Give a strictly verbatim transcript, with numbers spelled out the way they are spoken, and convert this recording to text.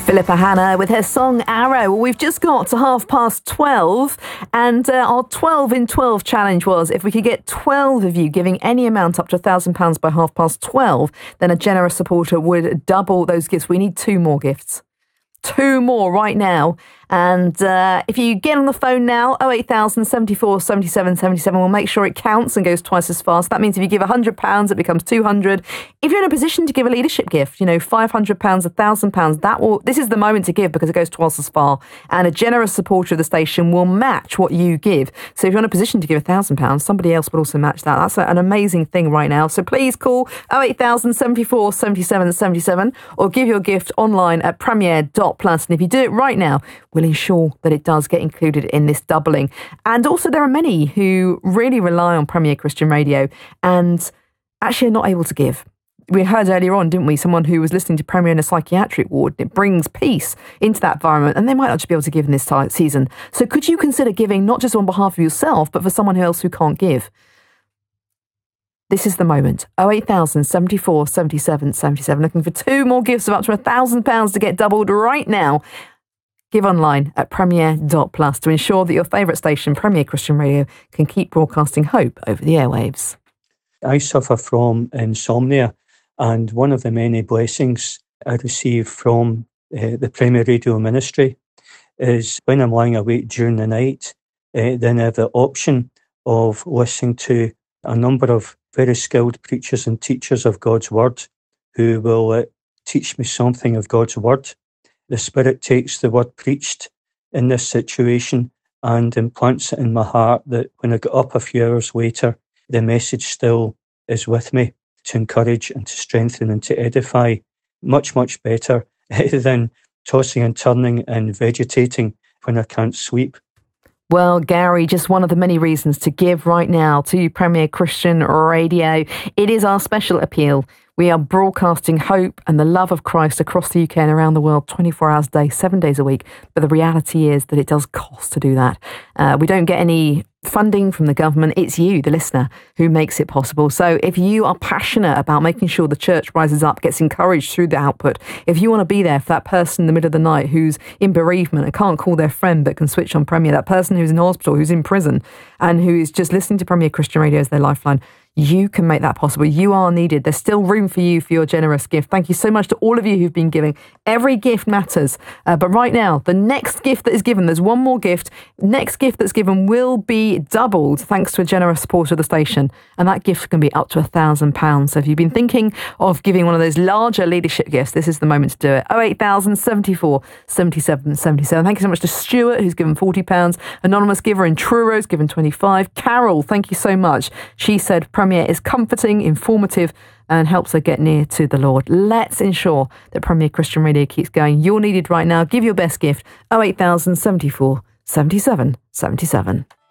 Philippa Hanna with her song Arrow. Well, we've just got to half past twelve, and uh, our twelve in twelve challenge was if we could get twelve of you giving any amount up to one thousand pounds by half past twelve, then a generous supporter would double those gifts. We need two more gifts. Two more right now. And uh, if you get on the phone now, oh eight thousand, seventy-four, seventy-seven, seventy-seven, we'll make sure it counts and goes twice as fast. That means if you give one hundred pounds, it becomes two hundred. If you're in a position to give a leadership gift, you know, five hundred pounds, one thousand pounds, that will, this is the moment to give because it goes twice as far. And a generous supporter of the station will match what you give. So if you're in a position to give one thousand pounds, somebody else will also match that. That's a, an amazing thing right now. So please call oh eight thousand, seventy-four, seventy-seven, seventy-seven or give your gift online at premier dot plus. And if you do it right now, we'll ensure that it does get included in this doubling. And also there are many who really rely on Premier Christian Radio and actually are not able to give. We heard earlier on, didn't we, someone who was listening to Premier in a psychiatric ward. It brings peace into that environment and they might not just be able to give in this t- season. So could you consider giving not just on behalf of yourself, but for someone else who can't give? This is the moment. oh eight thousand, seventy-four, seventy-seven, seventy-seven. Looking for two more gifts of up to one thousand pounds to get doubled right now. Give online at premier dot plus to ensure that your favourite station, Premier Christian Radio, can keep broadcasting hope over the airwaves. I suffer from insomnia, and one of the many blessings I receive from uh, the Premier Radio ministry is when I'm lying awake during the night, uh, then I have the option of listening to a number of very skilled preachers and teachers of God's Word who will uh, teach me something of God's Word. The Spirit takes the word preached in this situation and implants it in my heart that when I get up a few hours later, the message still is with me to encourage and to strengthen and to edify much, much better than tossing and turning and vegetating when I can't sleep. Well, Gary, just one of the many reasons to give right now to Premier Christian Radio. It is our special appeal. We are broadcasting hope and the love of Christ across the U K and around the world twenty-four hours a day, seven days a week. But the reality is that it does cost to do that. Uh, we don't get any funding from the government. It's you, the listener, who makes it possible. So if you are passionate about making sure the church rises up, gets encouraged through the output, if you want to be there for that person in the middle of the night who's in bereavement and can't call their friend but can switch on Premier, that person who's in hospital, who's in prison and who is just listening to Premier Christian Radio as their lifeline, you can make that possible. You are needed. There's still room for you for your generous gift. Thank you so much to all of you who've been giving. Every gift matters. Uh, but right now, the next gift that is given, there's one more gift. Next gift that's given will be doubled thanks to a generous supporter of the station. And that gift can be up to a thousand pounds. So if you've been thinking of giving one of those larger leadership gifts, this is the moment to do it. oh eight thousand, seventy-four, seventy-seven, seventy-seven. Thank you so much to Stuart, who's given forty pounds. Anonymous giver in Truro's given twenty-five. Carol, thank you so much. She said Premier is comforting, informative, and helps her get near to the Lord. Let's ensure that Premier Christian Radio keeps going. You're needed right now. Give your best gift. oh eight thousand, seventy-four, seventy-seven, seventy-seven.